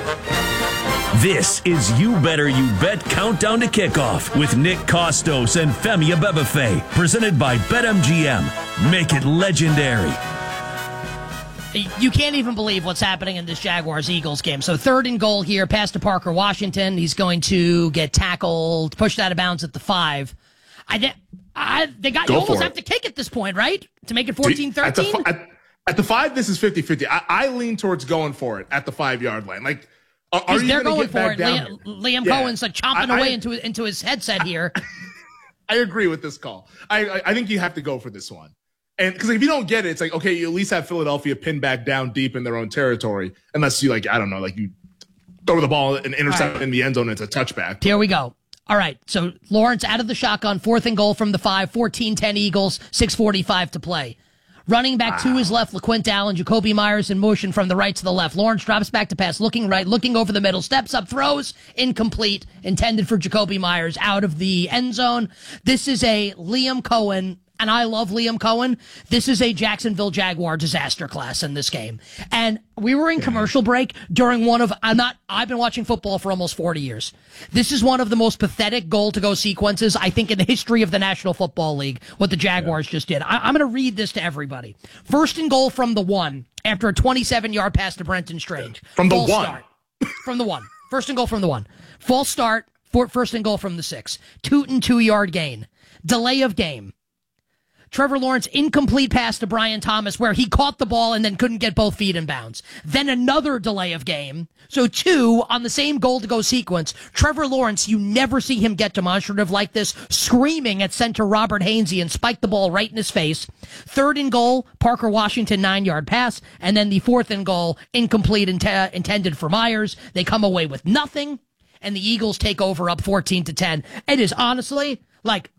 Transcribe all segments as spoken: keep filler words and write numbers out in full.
This is You Better You Bet Countdown to Kickoff with Nick Kostos and Femi Abebefe, presented by BetMGM. Make it legendary. You can't even believe what's happening in this Jaguars-Eagles game. So third and goal here, pass to Parker Washington. He's going to get tackled, pushed out of bounds at the five. I, I they got Go you almost it. have to kick at this point, right? To make it fourteen thirteen? At, at, at the five, this is fifty-fifty. I, I lean towards going for it at the five-yard line. Like, are, are you they're going going to get for back it. down Liam, here? Liam Yeah. Cohen's like chomping I, away I, into into his headset here. I agree with this call. I, I, I think you have to go for this one. And because if you don't get it, it's like, okay, you at least have Philadelphia pinned back down deep in their own territory. Unless you, like, I don't know, like you throw the ball and intercept right in the end zone, it's a touchback. Here we go. All right, so Lawrence out of the shotgun, fourth and goal from the five, fourteen ten Eagles, six forty-five to play. Running back wow. to his left, LaQuint Allen, Jacoby Myers in motion from the right to the left. Lawrence drops back to pass, looking right, looking over the middle, steps up, throws, incomplete, intended for Jacoby Myers out of the end zone. This is a Liam Cohen, and I love Liam Cohen. This is a Jacksonville Jaguar disaster class in this game. And we were in commercial break during one of, I'm not, I've been watching football for almost forty years. This is one of the most pathetic goal-to-go sequences, I think, in the history of the National Football League, what the Jaguars yeah. just did. I, I'm going to read this to everybody. First and goal from the one, after a twenty-seven yard pass to Brenton Strange. From the False one. Start. From the one. First and goal from the one. False start, for, first and goal from the six. Toot and two-yard gain. Delay of game. Trevor Lawrence, incomplete pass to Brian Thomas where he caught the ball and then couldn't get both feet in bounds. Then another delay of game. So two on the same goal-to-go sequence. Trevor Lawrence, you never see him get demonstrative like this, screaming at center Robert Hainsey and spiked the ball right in his face. Third and goal, Parker Washington, nine-yard pass. And then the fourth and goal, incomplete int- intended for Myers. They come away with nothing, and the Eagles take over up fourteen to ten. It is honestly, like,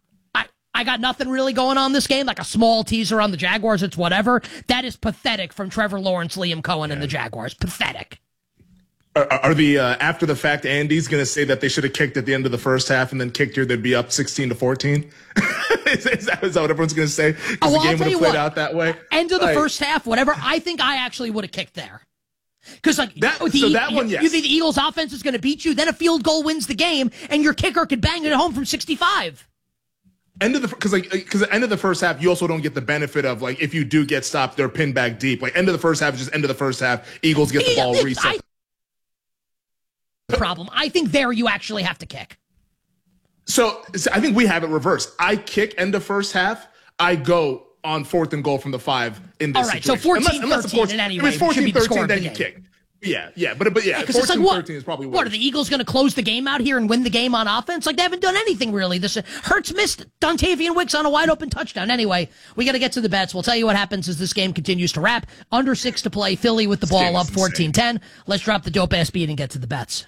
I got nothing really going on this game, like a small teaser on the Jaguars, it's whatever. That is pathetic from Trevor Lawrence, Liam Cohen, yeah. and the Jaguars. Pathetic. Are, are the uh, after the fact Andy's going to say that they should have kicked at the end of the first half and then kicked here, they'd be up sixteen to fourteen? is, is, that, is that what everyone's going to say? Because oh, well, the game would have played what, out that way? End of the like, first half, whatever. I think I actually would have kicked there. Because like that, the, so that one, you, yes. you think the Eagles' offense is going to beat you, then a field goal wins the game, and your kicker could bang it home from sixty-five. End of the because like because at the end of the first half, you also don't get the benefit of like if you do get stopped, they're pinned back deep. Like end of the first half is just end of the first half. Eagles get the ball yeah, reset. I, problem. I think there you actually have to kick. So, so I think we have it reversed. I kick end of first half. I go on fourth and goal from the five in this All right, situation. so fourteen unless, unless, of course, in any if way, it's fourteen thirteen, then the you kick. Yeah, yeah, but but yeah, yeah fourteen like, what, thirteen is probably worse. What, are the Eagles going to close the game out here and win the game on offense? Like, they haven't done anything, really. This Hurts missed Dontavian Wicks on a wide-open touchdown. Anyway, we got to get to the bets. We'll tell you what happens as this game continues to wrap. Under six to play, Philly with the ball up fourteen ten. Let's drop the dope-ass beat and get to the bets.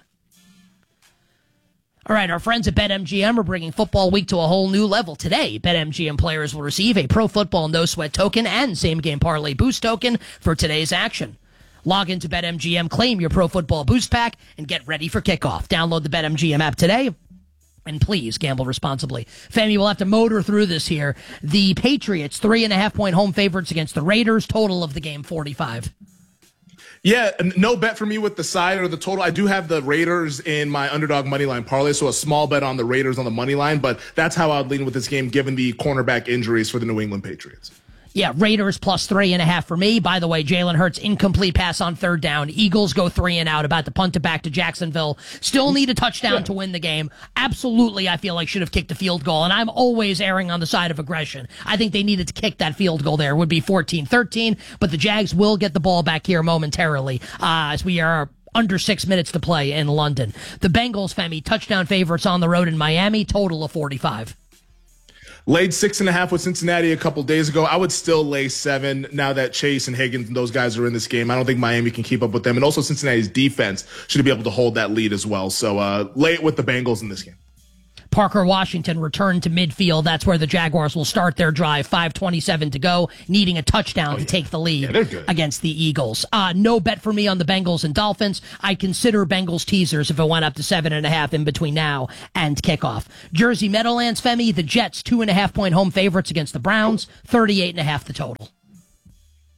All right, our friends at BetMGM are bringing football week to a whole new level. Today, BetMGM players will receive a Pro Football No Sweat token and Same Game Parlay Boost token for today's action. Log into BetMGM, claim your Pro Football Boost Pack, and get ready for kickoff. Download the BetMGM app today, and please gamble responsibly. Femi, we'll have to motor through this here. The Patriots, three and a half point home favorites against the Raiders. Total of the game, forty-five. Yeah, no bet for me with the side or the total. I do have the Raiders in my underdog money line parlay, so a small bet on the Raiders on the money line, but that's how I'd lean with this game given the cornerback injuries for the New England Patriots. Yeah, Raiders plus three and a half for me. By the way, Jalen Hurts, incomplete pass on third down. Eagles go three and out, about to punt it back to Jacksonville. Still need a touchdown yeah. to win the game. Absolutely, I feel like should have kicked the field goal, and I'm always erring on the side of aggression. I think they needed to kick that field goal there. It would be fourteen thirteen, but the Jags will get the ball back here momentarily uh, as we are under six minutes to play in London. The Bengals, Femi, touchdown favorites on the road in Miami, total of forty-five. Laid six and a half with Cincinnati a couple days ago. I would still lay seven now that Chase and Higgins and those guys are in this game. I don't think Miami can keep up with them. And also Cincinnati's defense should be able to hold that lead as well. So uh, lay it with the Bengals in this game. Parker Washington returned to midfield. That's where the Jaguars will start their drive. five twenty-seven to go, needing a touchdown oh, yeah. to take the lead yeah, against the Eagles. Uh, no bet for me on the Bengals and Dolphins. I consider Bengals teasers if it went up to seven and a half in between now and kickoff. Jersey Meadowlands, Femi, the Jets, two and a half point home favorites against the Browns, thirty-eight and a half the total.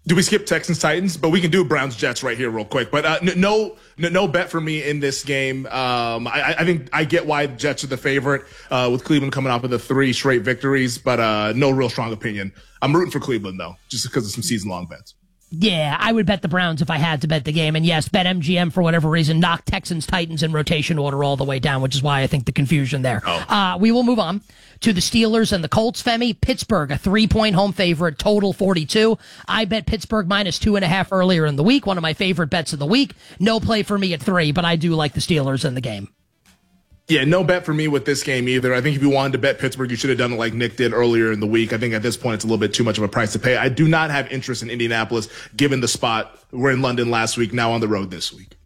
Do we skip Texans Titans? But we can do Browns Jets right here real quick. But uh, no, no, no bet for me in this game. Um, I, I think I get why the Jets are the favorite uh, with Cleveland coming off of the three straight victories, but uh, no real strong opinion. I'm rooting for Cleveland though, just because of some season long bets. Yeah, I would bet the Browns if I had to bet the game. And yes, BetMGM, for whatever reason, knocked Texans, Titans in rotation order all the way down, which is why I think the confusion there. Oh. Uh, we will move on to the Steelers and the Colts, Femi. Pittsburgh, a three-point home favorite, total forty-two. I bet Pittsburgh minus two and a half earlier in the week, one of my favorite bets of the week. No play for me at three, but I do like the Steelers in the game. Yeah, no bet for me with this game either. I think if you wanted to bet Pittsburgh, you should have done it like Nick did earlier in the week. I think at this point, it's a little bit too much of a price to pay. I do not have interest in Indianapolis, given the spot. We're in London last week, now on the road this week.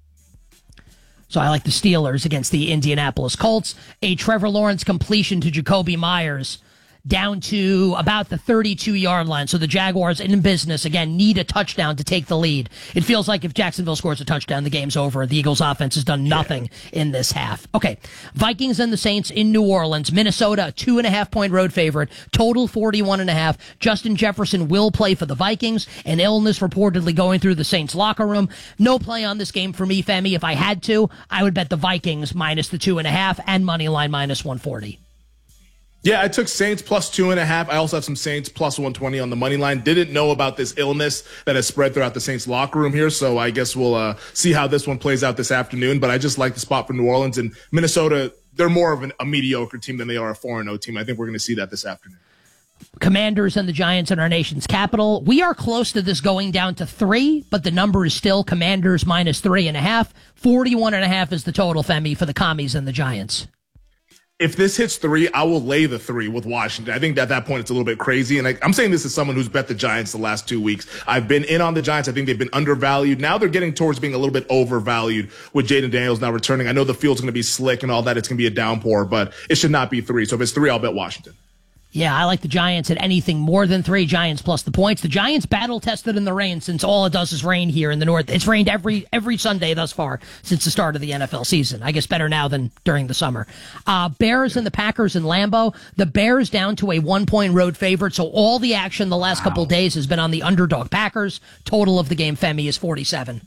So I like the Steelers against the Indianapolis Colts. A Trevor Lawrence completion to Jacoby Myers down to about the thirty-two-yard line. So the Jaguars in business, again, need a touchdown to take the lead. It feels like if Jacksonville scores a touchdown, the game's over. The Eagles' offense has done nothing yeah. in this half. Okay, Vikings and the Saints in New Orleans. Minnesota, a two-and-a-half-point road favorite. Total forty-one and a half. Justin Jefferson will play for the Vikings. An illness reportedly going through the Saints' locker room. No play on this game for me, Femi. If I had to, I would bet the Vikings minus the two and a half and money line minus one forty. Yeah, I took Saints plus two and a half. I also have some Saints plus one twenty on the money line. Didn't know about this illness that has spread throughout the Saints locker room here, so I guess we'll uh, see how this one plays out this afternoon. But I just like the spot for New Orleans and Minnesota. They're more of an, a mediocre team than they are a four and oh team. I think we're going to see that this afternoon. Commanders and the Giants in our nation's capital. We are close to this going down to three, but the number is still Commanders minus three and a half. forty-one and a half is the total, Femi, for the Commies and the Giants. If this hits three, I will lay the three with Washington. I think at that point it's a little bit crazy. And I, I'm saying this as someone who's bet the Giants the last two weeks. I've been in on the Giants. I think they've been undervalued. Now they're getting towards being a little bit overvalued with Jaden Daniels now returning. I know the field's going to be slick and all that. It's going to be a downpour, but it should not be three. So if it's three, I'll bet Washington. Yeah, I like the Giants at anything more than three. Giants plus the points. The Giants battle tested in the rain since all it does is rain here in the north. It's rained every every Sunday thus far since the start of the N F L season. I guess better now than during the summer. Uh, Bears and the Packers in Lambeau. The Bears down to a one-point road favorite, so all the action the last wow. couple of days has been on the underdog Packers. Total of the game, Femi, is forty-seven.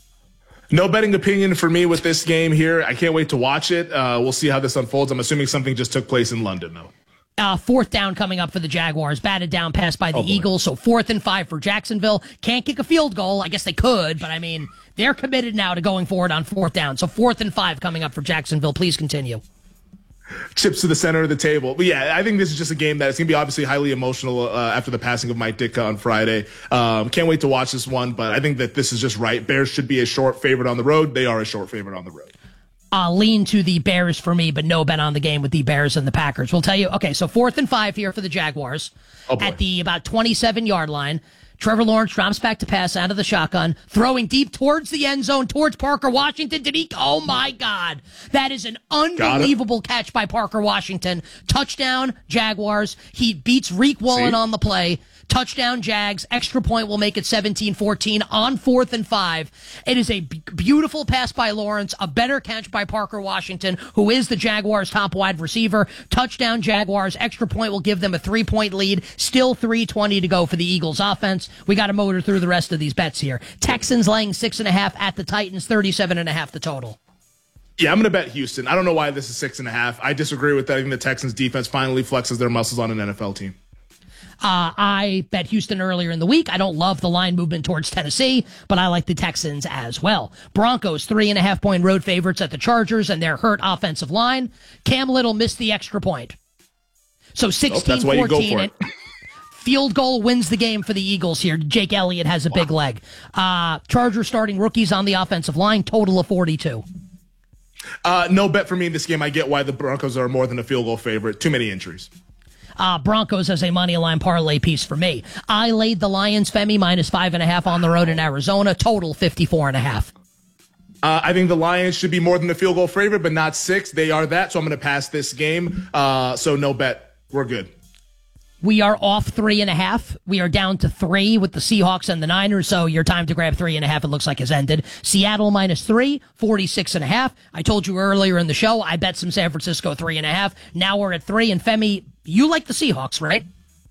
No betting opinion for me with this game here. I can't wait to watch it. Uh, we'll see how this unfolds. I'm assuming something just took place in London, though. Uh, fourth down coming up for the Jaguars. Batted down, passed by the oh, Eagles. So fourth and five for Jacksonville. Can't kick a field goal. I guess they could, but I mean, they're committed now to going forward on fourth down. So fourth and five coming up for Jacksonville. Please continue. Chips to the center of the table. But yeah, I think this is just a game that it's going to be obviously highly emotional uh, after the passing of Mike Ditka on Friday. Um, can't wait to watch this one, but I think that this is just right. Bears should be a short favorite on the road. They are a short favorite on the road. Uh, lean to the Bears for me, but no bet on the game with the Bears and the Packers. We'll tell you, okay, so fourth and five here for the Jaguars oh at the about twenty-seven-yard line. Trevor Lawrence drops back to pass out of the shotgun, throwing deep towards the end zone, towards Parker Washington. Did he? Oh, my God. That is an unbelievable catch by Parker Washington. Touchdown, Jaguars. He beats Reek Wallen See? on the play. Touchdown, Jags. Extra point will make it seventeen fourteen on fourth and five. It is a b- beautiful pass by Lawrence, a better catch by Parker Washington, who is the Jaguars' top wide receiver. Touchdown, Jaguars. Extra point will give them a three-point lead. Still three twenty to go for the Eagles' offense. We got to motor through the rest of these bets here. Texans laying six and a half at the Titans, thirty-seven and a half the total. Yeah, I'm going to bet Houston. I don't know why this is six and a half. I disagree with that. I think the Texans defense finally flexes their muscles on an N F L team. Uh, I bet Houston earlier in the week. I don't love the line movement towards Tennessee, but I like the Texans as well. Broncos, three and a half point road favorites at the Chargers and their hurt offensive line. Cam Little missed the extra point. So sixteen fourteen. Oh, Field goal wins the game for the Eagles here. Jake Elliott has a wow. big leg. Uh, Chargers starting rookies on the offensive line, total of forty-two. Uh, no bet for me in this game. I get why the Broncos are more than a field goal favorite. Too many injuries. Uh, Broncos as a money line parlay piece for me. I laid the Lions, Femi, minus five and a half on the road in Arizona, total fifty-four and a half. Uh, I think the Lions should be more than a field goal favorite, but not six. They are that, so I'm going to pass this game. Uh, so no bet. We're good. We are off three and a half. We are down to three with the Seahawks and the Niners, so your time to grab three and a half, it looks like, has ended. Seattle minus three, forty-six and a half. I told you earlier in the show, I bet some San Francisco three and a half. Now we're at three, and Femi, you like the Seahawks, right?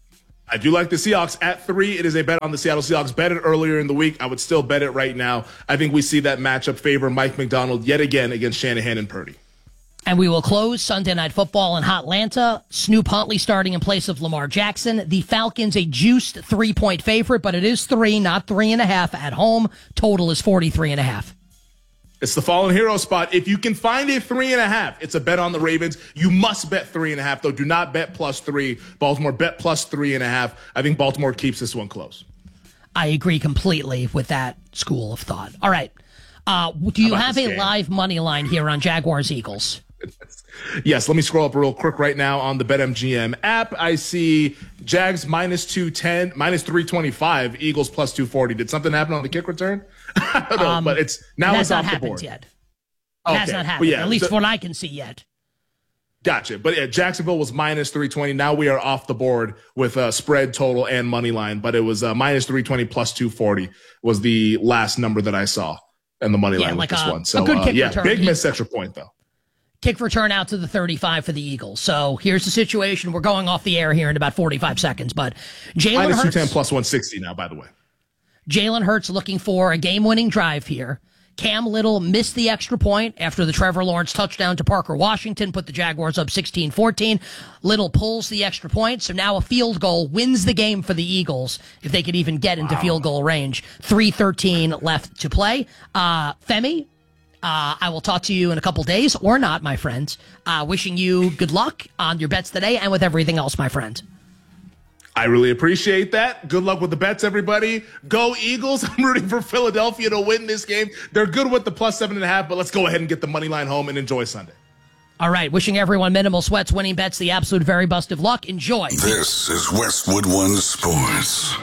I do like the Seahawks at three. It is a bet on the Seattle Seahawks. Bet it earlier in the week. I would still bet it right now. I think we see that matchup favor Mike McDonald yet again against Shanahan and Purdy. And we will close Sunday Night Football in Hotlanta. Snoop Huntley starting in place of Lamar Jackson. The Falcons a juiced three-point favorite, but it is three, not three and a half at home. Total is forty-three and a half. It's the fallen hero spot. If you can find a three and a half, it's a bet on the Ravens. You must bet three and a half, though. Do not bet plus three. Baltimore bet plus three and a half. I think Baltimore keeps this one close. I agree completely with that school of thought. All right. Uh, do you have a live money line here on Jaguars Eagles? Yes, let me scroll up real quick right now on the BetMGM app. I see Jags minus two ten, minus three twenty-five, Eagles plus two forty. Did something happen on the kick return? I don't know, um, but it's now it it's off the board. Yet. It okay. has not happened, yeah, at least so, what I can see yet. Gotcha. But yeah, Jacksonville was minus three twenty. Now we are off the board with uh, spread, total, and money line. But it was uh, minus three twenty plus two forty was the last number that I saw in the money yeah, line like with this a, one. So, a good uh, kick yeah, return. big missed extra point, though. Kick return out to the thirty-five for the Eagles. So here's the situation. We're going off the air here in about forty-five seconds. But Jalen Minus Hurts. two ten plus one sixty now, by the way. Jalen Hurts looking for a game-winning drive here. Cam Little missed the extra point after the Trevor Lawrence touchdown to Parker Washington, put the Jaguars up sixteen fourteen. Little pulls the extra point, so now a field goal wins the game for the Eagles, if they could even get into wow. field goal range. three thirteen left to play. Uh, Femi, uh, I will talk to you in a couple days, or not, my friends. Uh, wishing you good luck on your bets today and with everything else, my friend. I really appreciate that. Good luck with the bets, everybody. Go Eagles. I'm rooting for Philadelphia to win this game. They're good with the plus seven and a half, but let's go ahead and get the money line home and enjoy Sunday. All right. Wishing everyone minimal sweats, winning bets, the absolute very best of luck. Enjoy. This is Westwood One Sports.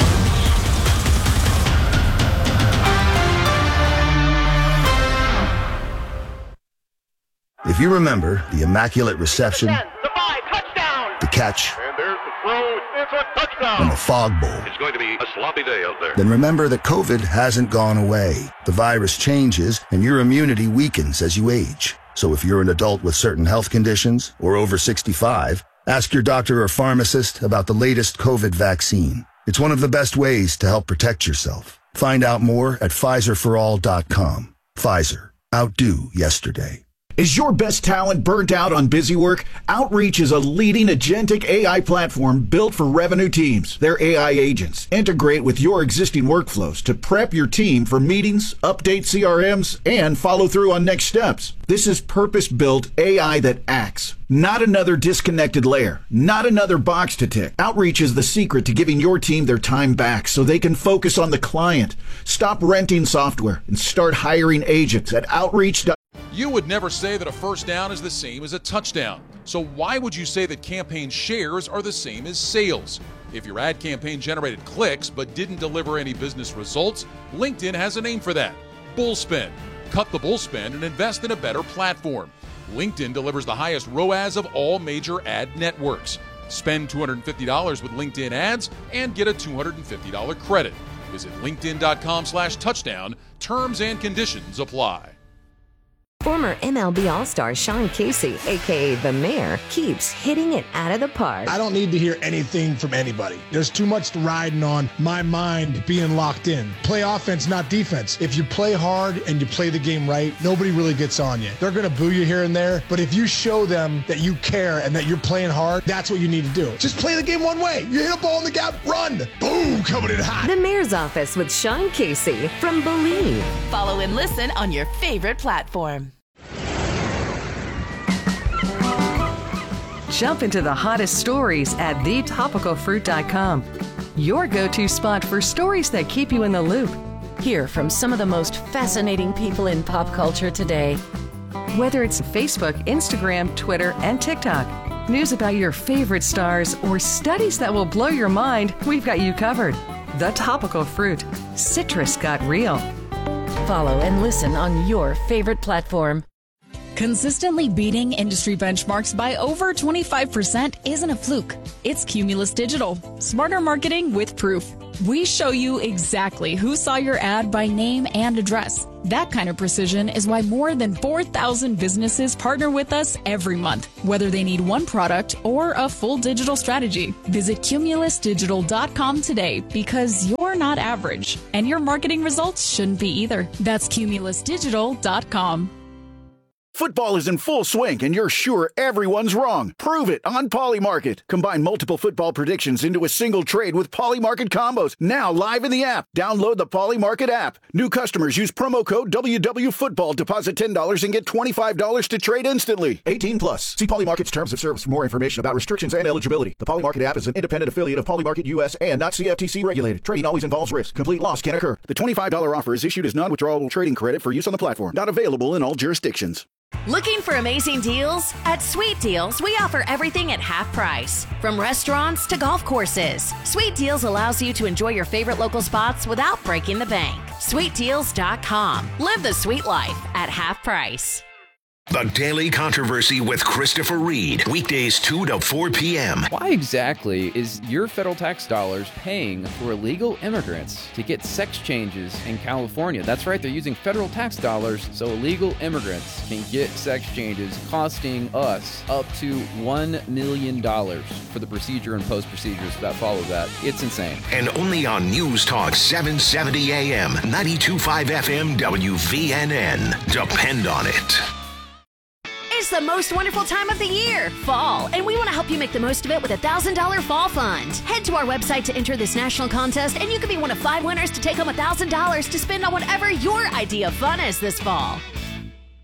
If you remember the Immaculate Reception, the five, touchdown, the catch, and there's the throw, it's a touchdown, and the Fog Bowl, it's going to be a sloppy day out there. Then remember that COVID hasn't gone away. The virus changes, and your immunity weakens as you age. So if you're an adult with certain health conditions or over sixty-five, ask your doctor or pharmacist about the latest COVID vaccine. It's one of the best ways to help protect yourself. Find out more at Pfizer for all dot com. Pfizer. Outdo yesterday. Is your best talent burnt out on busy work? Outreach is a leading agentic A I platform built for revenue teams. Their A I agents integrate with your existing workflows to prep your team for meetings, update C R Ms, and follow through on next steps. This is purpose-built A I that acts, not another disconnected layer, not another box to tick. Outreach is the secret to giving your team their time back so they can focus on the client. Stop renting software and start hiring agents at outreach dot com. You would never say that a first down is the same as a touchdown. So why would you say that campaign shares are the same as sales? If your ad campaign generated clicks but didn't deliver any business results, LinkedIn has a name for that. Bullspend. Cut the bullspend and invest in a better platform. LinkedIn delivers the highest R O A S of all major ad networks. Spend two hundred fifty dollars with LinkedIn ads and get a two hundred fifty dollars credit. Visit linkedin.com slash touchdown. Terms and conditions apply. Former M L B All-Star Sean Casey, a k a. The Mayor, keeps hitting it out of the park. I don't need to hear anything from anybody. There's too much riding on my mind being locked in. Play offense, not defense. If you play hard and you play the game right, nobody really gets on you. They're going to boo you here and there, but if you show them that you care and that you're playing hard, that's what you need to do. Just play the game one way. You hit a ball in the gap, run. Boom, coming in hot. The Mayor's Office with Sean Casey from Believe. Follow and listen on your favorite platform. Jump into the hottest stories at the topical fruit dot com. Your go-to spot for stories that keep you in the loop. Hear from some of the most fascinating people in pop culture today. Whether it's Facebook, Instagram, Twitter, and TikTok, news about your favorite stars, or studies that will blow your mind, we've got you covered. The Topical Fruit. Citrus got real. Follow and listen on your favorite platform. Consistently beating industry benchmarks by over twenty-five percent isn't a fluke. It's Cumulus Digital. Smarter marketing with proof. We show you exactly who saw your ad by name and address. That kind of precision is why more than four thousand businesses partner with us every month, whether they need one product or a full digital strategy. Visit cumulus digital dot com today because you're not average, and your marketing results shouldn't be either. That's cumulus digital dot com. Football is in full swing, and you're sure everyone's wrong. Prove it on Polymarket. Combine multiple football predictions into a single trade with Polymarket combos. Now live in the app. Download the Polymarket app. New customers use promo code W W Football. Deposit ten dollars and get twenty-five dollars to trade instantly. eighteen plus. See Polymarket's terms of service for more information about restrictions and eligibility. The Polymarket app is an independent affiliate of Polymarket U S and not C F T C regulated. Trading always involves risk. Complete loss can occur. The twenty-five dollars offer is issued as non-withdrawable trading credit for use on the platform. Not available in all jurisdictions. Looking for amazing deals? At Sweet Deals, we offer everything at half price. From restaurants to golf courses, Sweet Deals allows you to enjoy your favorite local spots without breaking the bank. sweet deals dot com. Live the sweet life at half price. The Daily Controversy with Christopher Reed, weekdays two to four p.m. Why exactly is your federal tax dollars paying for illegal immigrants to get sex changes in California? That's right, they're using federal tax dollars so illegal immigrants can get sex changes, costing us up to one million dollars for the procedure and post-procedures that follow that. It's insane. And only on News Talk seven seventy A M, ninety-two point five F M, W V N N. Depend on it. It's the most wonderful time of the year, fall, and we want to help you make the most of it with a one thousand dollars fall fund. Head to our website to enter this national contest, and you could be one of five winners to take home one thousand dollars to spend on whatever your idea of fun is this fall.